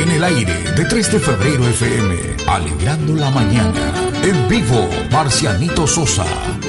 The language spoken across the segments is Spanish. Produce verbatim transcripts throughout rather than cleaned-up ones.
En el aire de tres de febrero F M, alegrando la mañana. En vivo, Marcianito Sosa.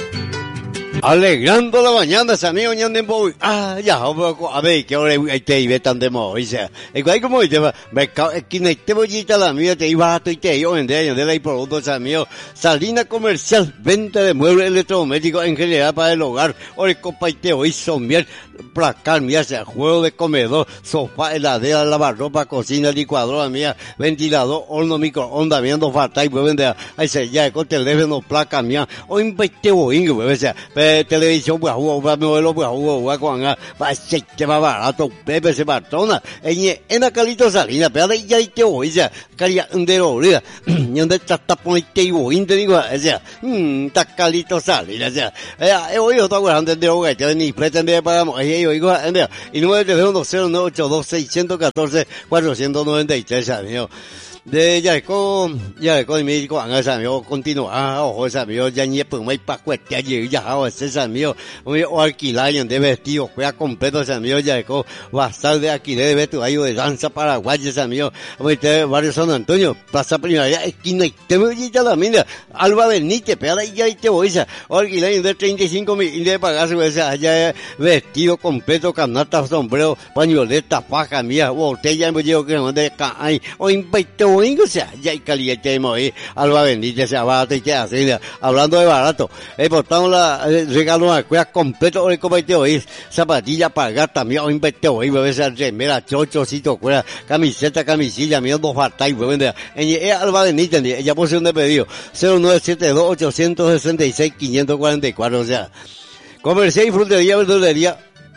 Alegrando la mañana, amigo, ñandembo. Ah, ya, a ver, que ahora hay que ir tan de modo, dice. Igual como dice, mercado, aquí no te voy a ir a la mía, te iba a tu y te yo en de de la y productos, amigo. Salina comercial, venta de muebles electrodomésticos en general para el hogar. Ahora, compa, y te voy somier, placar, mía, sea juego de comedor, sofá, heladera, lavarropa, cocina, licuadora, mía, ventilador, horno, microondas, viendo falta y pueden de, ahí se ya, con teléfono, placa, mía, o investe boingo, bebé, sea, televisión, pues, jugo, va, modelo, pues, jugo, va, con, va, se te va barato, pepe, se batona, en, en la calito salina, pero de ya, y te voy, sea, caría, de orilla, y donde está, está, ponete, y voy, te digo, o sea, mmm, está calito salina, o sea, eh, hoy yo estoy hablando de hogar, te ni pretende pagamos, eh, yo digo, eh, y nueve de uno cero nueve ocho dos seis uno cuatro cuatro nueve tres, amigo. De ya con ya con mi con esa amigo continúa ojo esa amigo ya ni pues muy pa cuesta ya ya hago ese amigo o alquilar de vestido fue completo ese amigo ya con basal de alquiler de vestuario de danza paraguaya ese amigo este barrio San Antonio plaza primera esquina y te voy a la mina Alba Benítez pero ahí ya te voy a alquilar de treinta y cinco mil de pagarse ese allá vestido completo canasta sombrero pañoleta faja mía botella me llevo que no de cae o invito domingo, o sea, ya hay caliente de morir, Alba Benítez, sea barato y que hace, hablando de barato, he portado la, eh, regalo de cuerdas completo, hoy como te oís, zapatilla para gato, también, hoy invité hoy, bebé, esa remera, chochocito, cuerda, camiseta, camisilla, mío, dos fartáis, bebé, en Alba Benítez, ella posee un de pedido, cero nueve siete dos ocho seis seis cinco cuatro cuatro, o sea, comercial y frutería, verdulería,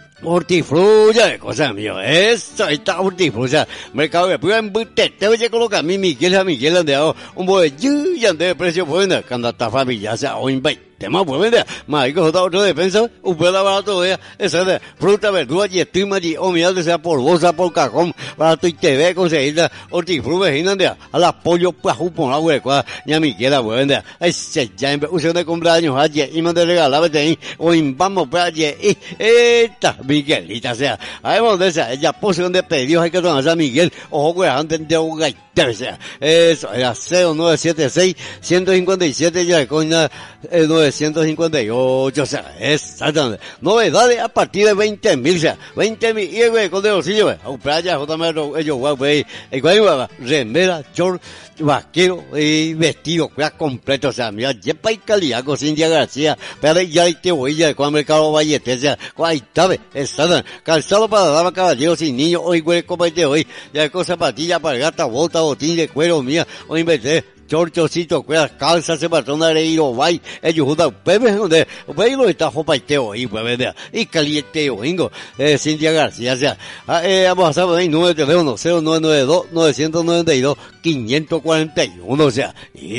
hortifrulla de cosas mío, eso, ahí está hortifrulla, mercado de pura embute, te voy a colocar a mí Miguel, a Miguel, ande un bollillo y ande de precio bueno, cuando esta familia sea o invite. Tema pues vende, más que otra otra defensa, un pedazo barato de esa de fruta, verdura y estima y o mira sea por bolsa, por cajón, barato y te ve conseguir hortifruta, imagínate, a la pollo pues un por agua de cuadra, ya mi quiera pues vende, ese ya en uso de cumpleaños ayer y me de regalar ahí, o en vamos para ayer, y esta Miguelita sea, ahí donde sea, ella posición de pedidos hay que tomar a Miguel, ojo que antes de un gaito, o sea, eso era cero nueve siete seis uno cinco siete ya con eh, novecientos cincuenta y ocho, o sea, exactamente. Novedades a partir de veinte mil, o sea, veinte mil, y güey, con de bolsillo, güey, a playa, justamente, ellos, güey, güey, y güey, remera, short, vaquero, y vestido, güey, completo, o sea, mira, yepa y calidad, con Cintia García, pero ya te voy, ya, con el mercado Vallete, o sea, ahí está, exactamente, calzado para dama, caballeros y niños, hoy, güey, como de hoy, ya con zapatilla para gata, bota, botín de cuero, mía, hoy inventé, chorchocito, cuerdas, calzas, se patrona de ir o vai, ellos juntan, bebé, donde, bebé, está jopa y teo, y bebé, y caliente, domingo, eh, Cintia García, o sea, eh, vamos a saber ahí, número de teléfono, cero nueve nueve dos, nueve nueve dos, cinco cuatro uno, o sea,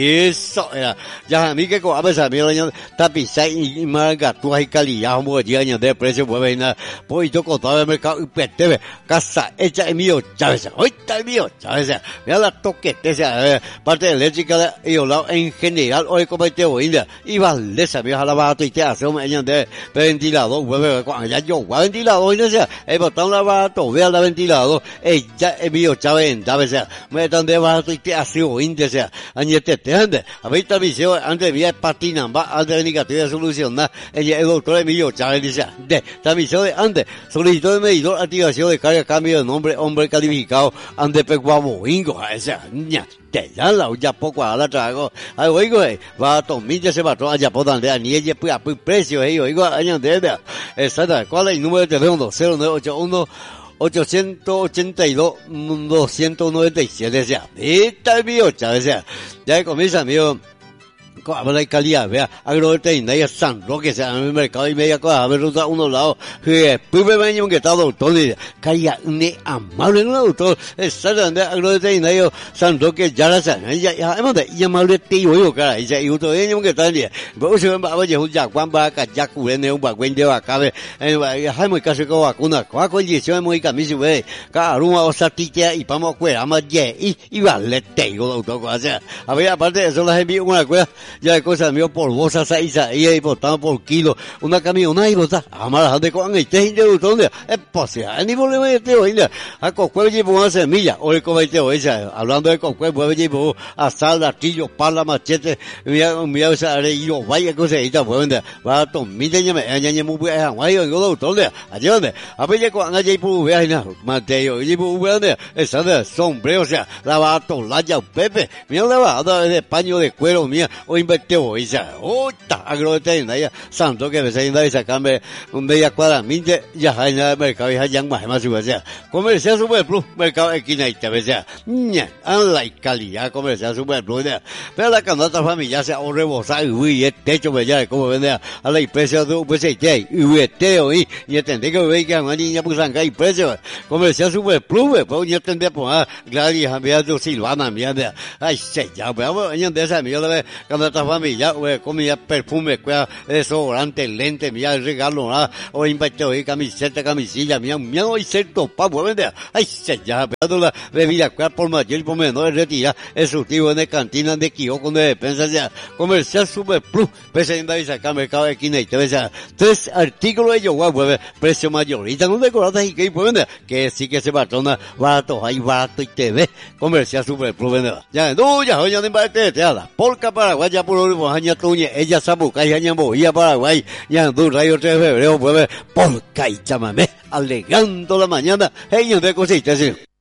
eso era, ya a mí que con a veces, mira, tapiza y margatúas y calidad, como que llegan de precio, pues, nada, pues, yo contaba el mercado, y petebe, casa hecha en mío, Chávez, hoy está el mío, Chávez, mira la toquete, o sea, parte de leche, y hablado en general hoy como te voy y vale sabía la barato y te hace un año de ventilador hueve cuando ya yo ventilador y no sea he botado la barato vea la ventilador ella es mío Chávez Chávez sea me dan de barato y te hace un o sea año te te ande a ver esta visión antes vía patina va antes de negativa solucionar ella el doctor Emilio Chávez dice de esta visión de antes solicitud de medidor activación de carga cambio de nombre hombre calificado ande peguabo bingo o sea ña te ya la ya poco a la trago ay oigo va a tomar ya se va a allá por donde ni ella pues a precio eh oigo año de exacto cuál es el número de teléfono cero nueve ocho uno ochocientos ochenta y dos doscientos noventa y siete o sea esta es mío Chávez o sea ya comienza amigo habla de calidad, vea, agroveterinaria San Roque, sea, en el mercado y media cosa, a ver, ruta uno lado, que primer año que está doctor, calidad, ne amable, no doctor, exactamente, agroveterinario San Roque, ya la saben, ya, ya, y amable tío, yo, cara, y ya, y otro año que está, pero si va a ver, un yacuán, va a callar, cubrir, un bagüen de vacabe, hay muy casi con vacuna, con condición, muy camisa, ve, cada uno va a estar titia, y vamos a cuidar más, y, y vale, tío, doctor, o sea, a ver, aparte de eso, las envío una cueva, ya de cosas mío por bolsa seis ahí y botado por kilo, una camioneta y bota, amar de con este de donde es posible, ni problema de teo, a cocuel llevo una semilla, o el cometeo esa, hablando de cocuel, pues llevo asal, artillo, pala, machete, mira, mira esa areillo, vaya cosa y tal, pues va a tomar, mira, ya me, ya me muy bien, vaya, yo lo donde, allá donde, a ver ya cuando allá y por ver, Mateo, y por ver, esa de sombrero, o sea, la va a tolar ya, Pepe, mira la va de paño de cuero, mía, o inverteo, esa, ota, agrote, ya, santo que me se inda y sacarme un bella cuadra, minte, ya hay nada de mercado, ya ya más, más, o sea, comercial super plus, mercado esquina y te ve, sea, ña, an la calidad comercial super plus, pero la canasta familiar se ahorre rebosar, y el techo, me ya, como vende a la impresa de un peso, y este, y, y entendé que ve que a una niña pues anga y precio, comercial super plus, pues yo tendría pues, Gladys, a mí, a Silvana, mía, ay, se ya, pero yo de esa, mía, de canasta familiar, güey, comida, perfume, cuida, desodorante, lente, mía, regalo, ah, o invertido, y camiseta, camisilla, mía, mía, y cierto, pa, pues vende, ay, se ya, pero la bebida, cuida por mayor y por menor, retira, el surtido de cantina, de kiosco, de despensa, ya, comercial super plus, presenta y saca mercado de esquina y te ves, tres artículos de yoga, pues, precio mayorita, no decoradas y que, pues vende, que sí que se patrona, barato, hay barato y te ve, comercial super plus, vende, ya, no, ya, oye, no invarte, te habla, Polka Paraguay, ya por hoy, aña tuñe, ella sabuca, y aña movía Paraguay, ya, du, rayo tres de febrero, pues, Polka y chamamé, alegando la mañana, ellos de cositas, sí.